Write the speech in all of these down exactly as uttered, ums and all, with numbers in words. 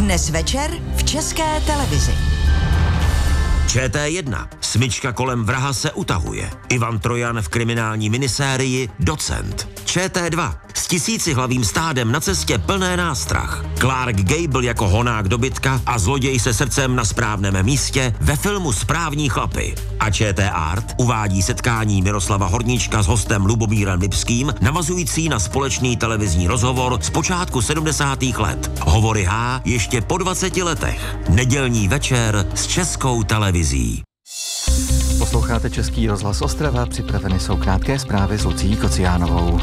Dnes večer v České televizi. Č T jedna. Smyčka kolem vraha se utahuje. Ivan Trojan v kriminální minisérii Docent. Č T dva. S tisícihlavým stádem na cestě plné nástrah. Clark Gable jako honák dobytka a zloděj se srdcem na správném místě ve filmu Správní chlapy. A Č T Art uvádí setkání Miroslava Horníčka s hostem Lubomírem Lipským, navazující na společný televizní rozhovor z počátku sedmdesátých let. Hovory H ještě po dvaceti letech. Nedělní večer s Českou televizí. Posloucháte Český rozhlas Ostrava, připraveny jsou krátké zprávy s Lucií Kociánovou.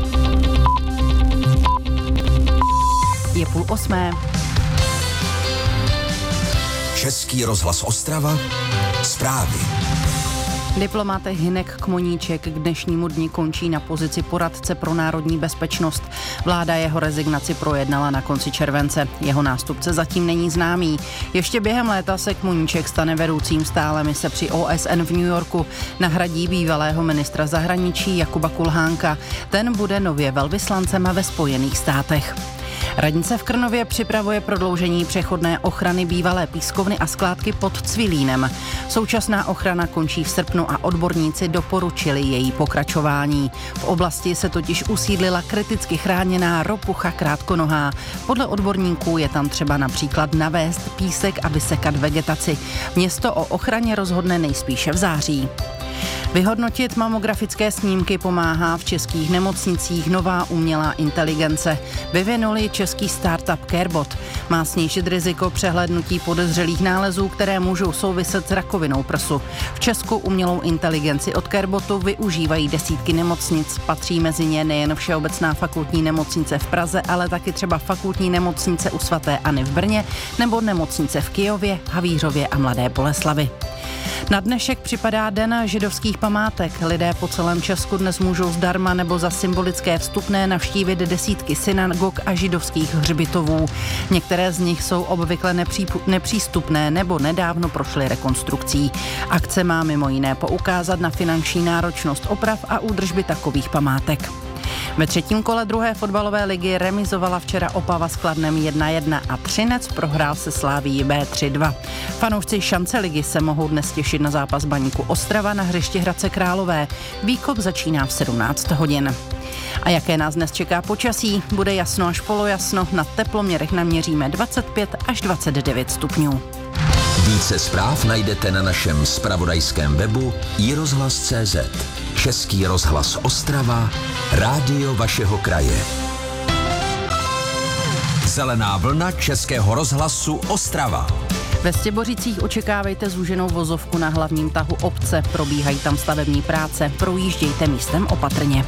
Je půl osmé. Český rozhlas Ostrava, zprávy. Diplomat Hynek Kmoníček k dnešnímu dni končí na pozici poradce pro národní bezpečnost. Vláda jeho rezignaci projednala na konci července. Jeho nástupce zatím není známý. Ještě během léta se Kmoníček stane vedoucím stále mise při O S N v New Yorku. Nahradí bývalého ministra zahraničí Jakuba Kulhánka. Ten bude nově velvyslancem ve Spojených státech. Radnice v Krnově připravuje prodloužení přechodné ochrany bývalé pískovny a skládky pod Cvilínem. Současná ochrana končí v srpnu a odborníci doporučili její pokračování. V oblasti se totiž usídlila kriticky chráněná ropucha krátkonohá. Podle odborníků je tam třeba například navést písek a vysekat vegetaci. Město o ochraně rozhodne nejspíše v září. Vyhodnotit mamografické snímky pomáhá v českých nemocnicích nová umělá inteligence. Vyvinuli český startup CareBot. Má snížit riziko přehlédnutí podezřelých nálezů, které můžou souviset s rakovinou prsu. V Česku umělou inteligenci od CareBotu využívají desítky nemocnic. Patří mezi ně nejen Všeobecná fakultní nemocnice v Praze, ale taky třeba Fakultní nemocnice u svaté Anny v Brně nebo nemocnice v Kyjově, Havířově a Mladé Boleslavi. Na dnešek připadá Den židovských památek. Lidé po celém Česku dnes můžou zdarma nebo za symbolické vstupné navštívit desítky synagog a židovských hřbitovů. Některé z nich jsou obvykle nepří, nepřístupné nebo nedávno prošly rekonstrukcí. Akce má mimo jiné poukázat na finanční náročnost oprav a údržby takových památek. Ve třetím kole druhé fotbalové ligy remizovala včera Opava s Kladnem jedna jedna a Třinec prohrál se Slavií B tři dva. Fanoušci šance ligy se mohou dnes těšit na zápas Baníku Ostrava na hřišti Hradce Králové. Výkop začíná v sedmnáct hodin. A jaké nás dnes čeká počasí? Bude jasno až polojasno, na teploměrech naměříme dvacet pět až dvacet devět stupňů. Více zpráv najdete na našem zpravodajském webu i rozhlas tečka cé zet. Český rozhlas Ostrava, rádio vašeho kraje. Zelená vlna Českého rozhlasu Ostrava. Ve Stěbořicích očekávejte zúženou vozovku na hlavním tahu obce. Probíhají tam stavební práce. Projíždějte místem opatrně.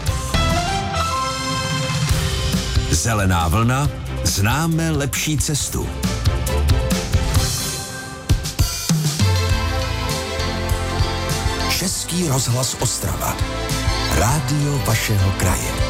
Zelená vlna, známe lepší cestu. Český rozhlas Ostrava. Rádio vašeho kraje.